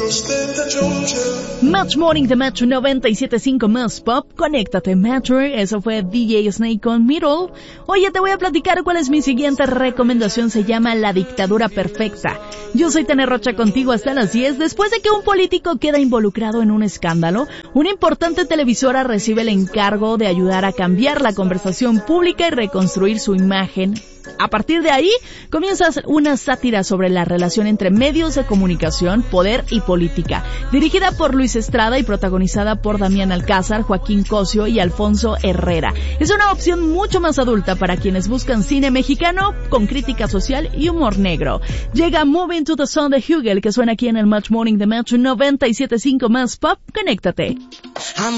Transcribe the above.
Match Morning de Metro 97.5 más Pop. Conéctate, Metro. Eso fue DJ Snake con Middle. Oye, te voy a platicar cuál es mi siguiente recomendación. Se llama La Dictadura Perfecta. Yo soy Tene Rocha contigo hasta las 10. Después de que un político queda involucrado en un escándalo, una importante televisora recibe el encargo de ayudar a cambiar la conversación pública y reconstruir su imagen. A partir de ahí, comienza una sátira sobre la relación entre medios de comunicación, poder y política, dirigida por Luis Estrada y protagonizada por Damián Alcázar, Joaquín Cosio y Alfonso Herrera. Es una opción mucho más adulta para quienes buscan cine mexicano con crítica social y humor negro. Llega Moving to the Sun de Hugel, que suena aquí en el Match Morning de Metro 97.5 más Pop. Conéctate.